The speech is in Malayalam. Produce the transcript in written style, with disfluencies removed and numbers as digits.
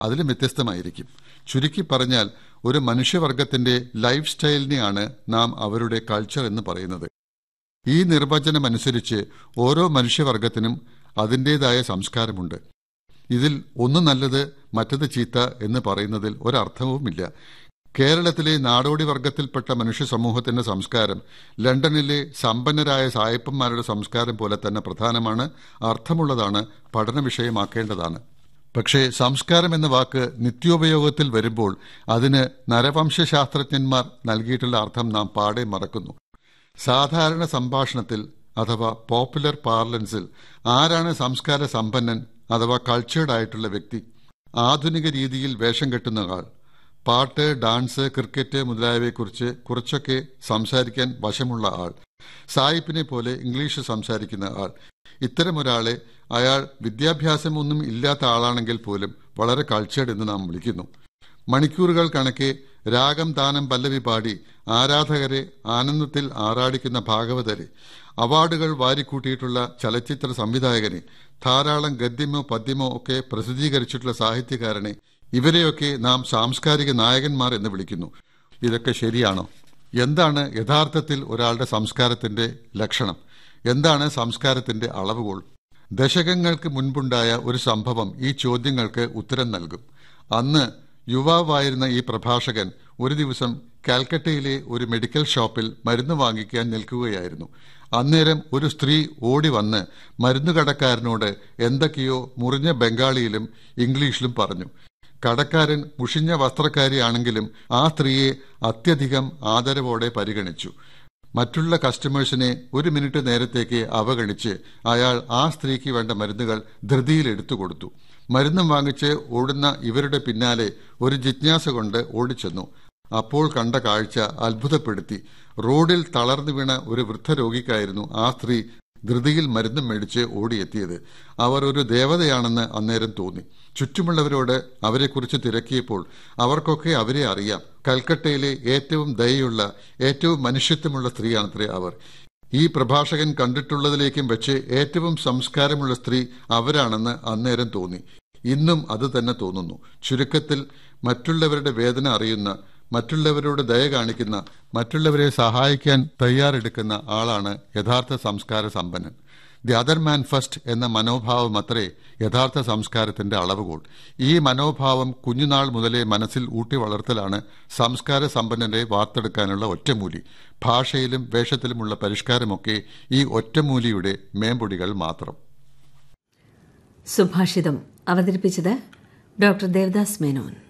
അതിലും വ്യത്യസ്തമായിരിക്കും. ചുരുക്കി പറഞ്ഞാൽ ഒരു മനുഷ്യവർഗത്തിന്റെ ലൈഫ് സ്റ്റൈലിനെയാണ് നാം അവരുടെ കൾച്ചർ എന്ന് പറയുന്നത്. ഈ നിർവചനമനുസരിച്ച് ഓരോ മനുഷ്യവർഗത്തിനും അതിൻ്റെതായ സംസ്കാരമുണ്ട്. ഇതിൽ ഒന്ന് നല്ലത് മറ്റത് ചീത്ത എന്ന് പറയുന്നതിൽ ഒരർത്ഥവുമില്ല. കേരളത്തിലെ നാടോടി വർഗത്തിൽപ്പെട്ട മനുഷ്യ സമൂഹത്തിന്റെ സംസ്കാരം ലണ്ടനിലെ സമ്പന്നരായ സായപ്പന്മാരുടെ സംസ്കാരം പോലെ തന്നെ പ്രധാനമാണ്, അർത്ഥമുള്ളതാണ്, പഠന വിഷയമാക്കേണ്ടതാണ്. പക്ഷേ സംസ്കാരം എന്ന വാക്ക് നിത്യോപയോഗത്തിൽ വരുമ്പോൾ അതിന് നരവംശാസ്ത്രജ്ഞന്മാർ നൽകിയിട്ടുള്ള അർത്ഥം നാം പാടെ മറക്കുന്നു. സാധാരണ സംഭാഷണത്തിൽ അഥവാ പോപ്പുലർ പാർലൻസിൽ ആരാണ് സംസ്കാര സമ്പന്നൻ അഥവാ കൾച്ചേർഡ് ആയിട്ടുള്ള വ്യക്തി? ആധുനിക രീതിയിൽ വേഷം കെട്ടുന്ന ആൾ, പാട്ട്, ഡാൻസ്, ക്രിക്കറ്റ് മുതലായവയെക്കുറിച്ച് കുറച്ചൊക്കെ സംസാരിക്കാൻ വശമുള്ള ആൾ, സായിപ്പിനെ പോലെ ഇംഗ്ലീഷ് സംസാരിക്കുന്ന ആൾ. ഇത്തരമൊരാളെ അയാൾ വിദ്യാഭ്യാസമൊന്നും ഇല്ലാത്ത ആളാണെങ്കിൽ പോലും വളരെ കൾച്ചേർഡ് എന്ന് നാം വിളിക്കുന്നു. മണിക്കൂറുകൾ കണക്കെ രാഗം, താനം, പല്ലവി പാടി ആരാധകരെ ആനന്ദത്തിൽ ആറാടിക്കുന്ന ഭാഗവതരെ, അവാർഡുകൾ വാരിക്കൂട്ടിയിട്ടുള്ള ചലച്ചിത്ര സംവിധായകനെ, ധാരാളം ഗദ്യമോ പദ്യമോ ഒക്കെ പ്രസിദ്ധീകരിച്ചിട്ടുള്ള സാഹിത്യകാരനെ, ഇവരെയൊക്കെ നാം സാംസ്കാരിക നായകന്മാർ എന്ന് വിളിക്കുന്നു. ഇതൊക്കെ ശരിയാണോ? എന്താണ് യഥാർത്ഥത്തിൽ ഒരാളുടെ സംസ്കാരത്തിന്റെ ലക്ഷണം? എന്താണ് സംസ്കാരത്തിന്റെ അളവുകോൽ? ദശകങ്ങൾക്ക് മുൻപുണ്ടായ ഒരു സംഭവം ഈ ചോദ്യങ്ങൾക്ക് ഉത്തരം നൽകും. അന്ന് യുവാവായിരുന്ന ഈ പ്രഭാഷകൻ ഒരു ദിവസം കാൽക്കട്ടയിലെ ഒരു മെഡിക്കൽ ഷോപ്പിൽ മരുന്ന് വാങ്ങിക്കാൻ നിൽക്കുകയായിരുന്നു. അന്നേരം ഒരു സ്ത്രീ ഓടി വന്ന് മരുന്നുകടക്കാരനോട് എന്തൊക്കെയോ മുറിഞ്ഞ ബംഗാളിയിലും ഇംഗ്ലീഷിലും പറഞ്ഞു. കടക്കാരൻ മുഷിഞ്ഞ വസ്ത്രക്കാരിയാണെങ്കിലും ആ സ്ത്രീയെ അത്യധികം ആദരവോടെ പരിഗണിച്ചു. മറ്റുള്ള കസ്റ്റമേഴ്സിനെ ഒരു മിനിറ്റ് നേരത്തേക്ക് അവഗണിച്ച് അയാൾ ആ സ്ത്രീക്ക് വേണ്ട മരുന്നുകൾ ധൃതിയിൽ എടുത്തു കൊടുത്തു. മരുന്നും വാങ്ങിച്ച് ഓടുന്ന ഇവരുടെ പിന്നാലെ ഒരു ജിജ്ഞാസ കൊണ്ട് ഓടിച്ചെന്നു. അപ്പോൾ കണ്ട കാഴ്ച അത്ഭുതപ്പെടുത്തി. റോഡിൽ തളർന്നു വീണ ഒരു വൃദ്ധരോഗിക്കായിരുന്നു ആ സ്ത്രീ ധൃതിയിൽ മരുന്നും മേടിച്ച് ഓടിയെത്തിയത്. അവർ ഒരു ദേവതയാണെന്ന് അന്നേരം തോന്നി. ചുറ്റുമുള്ളവരോട് അവരെക്കുറിച്ച് തിരക്കിയപ്പോൾ അവർക്കൊക്കെ അവരെ അറിയാം. കൽക്കട്ടയിലെ ഏറ്റവും ദയയുള്ള, ഏറ്റവും മനുഷ്യത്വമുള്ള സ്ത്രീയാണത്രേ അവർ. ഈ പ്രഭാഷകൻ കണ്ടിട്ടുള്ളതിലേക്കും വെച്ച് ഏറ്റവും സംസ്കാരമുള്ള സ്ത്രീ അവരാണെന്ന് അന്നേരം തോന്നി. ഇന്നും അത് തന്നെ തോന്നുന്നു. ചുരുക്കത്തിൽ മറ്റുള്ളവരുടെ വേദന അറിയുന്ന, മറ്റുള്ളവരോട് ദയ കാണിക്കുന്ന, മറ്റുള്ളവരെ സഹായിക്കാൻ തയ്യാറെടുക്കുന്ന ആളാണ് യഥാർത്ഥ സംസ്കാര സമ്പന്നൻ. ദി അതർ മാൻ ഫസ്റ്റ് എന്ന മനോഭാവം അത്രേ യഥാർത്ഥ സംസ്കാരത്തിന്റെ അളവുകോൽ. ഈ മനോഭാവം കുഞ്ഞുനാൾ മുതലേ മനസ്സിൽ ഊട്ടി വളർത്തലാണ് സംസ്കാര സമ്പന്നരെ വാർത്തെടുക്കാനുള്ള ഒറ്റമൂലി. ഭാഷയിലും വേഷത്തിലുമുള്ള പരിഷ്കാരമൊക്കെ ഈ ഒറ്റമൂലിയുടെ മേമ്പൊടികൾ മാത്രം. സുഭാഷിതം അവതരിപ്പിച്ചത് ഡോക്ടർ ദേവദാസ് മേനോൻ.